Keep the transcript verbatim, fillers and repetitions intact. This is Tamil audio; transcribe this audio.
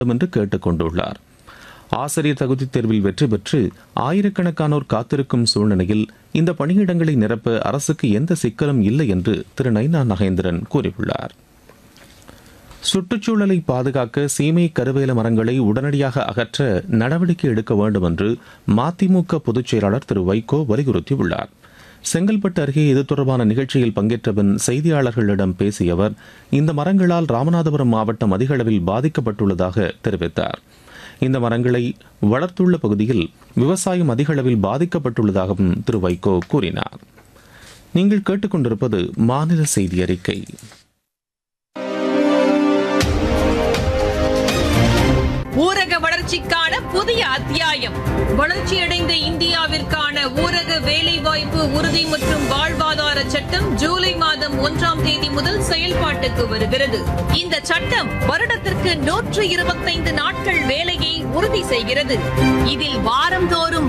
என்று கேட்டுக் கொண்டுள்ளார். ஆசிரியர் தகுதித் தேர்வில் வெற்றி பெற்று ஆயிரக்கணக்கானோர் காத்திருக்கும் சூழ்நிலையில் இந்த பணியிடங்களை நிரப்ப அரசுக்கு எந்த சிக்கலும் இல்லை என்று திரு நைனா நகேந்திரன் கூறியுள்ளார். சுற்றுச்சூழலை பாதுகாக்க சீமை கருவேல மரங்களை உடனடியாக அகற்ற நடவடிக்கை எடுக்க வேண்டும் என்று மதிமுக பொதுச் செயலாளர் திரு வைகோ வலியுறுத்தியுள்ளார். செங்கல்பட்டு அருகே இது தொடர்பான நிகழ்ச்சியில் பங்கேற்ற பின் செய்தியாளர்களிடம் பேசிய அவர், இந்த மரங்களால் ராமநாதபுரம் மாவட்டம் அதிக அளவில் பாதிக்கப்பட்டுள்ளதாக தெரிவித்தார். இந்த மரங்களை வளர்த்துள்ள பகுதியில் விவசாயம் அதிக அளவில் பாதிக்கப்பட்டுள்ளதாகவும் திரு வைகோ கூறினார். நீங்கள் கேட்டுக்கொண்டிருப்பது மாநில செய்தி அறிக்கை. ஊரக வளர்ச்சிக்கான புதிய அத்தியாயம். வளர்ச்சியடைந்த இந்தியாவிற்கான ஊரக வேலைவாய்ப்பு உறுதி மற்றும் வாழ்வாதார சட்டம் ஜூலை மாதம் ஒன்றாம் தேதி முதல் செயல்பாட்டுக்கு வருகிறது. இந்த சட்டம் வருடத்திற்கு நூற்று இருபத்தைந்து நாட்கள் வேலையை உறுதி செய்கிறது. இதில் வாரந்தோறும்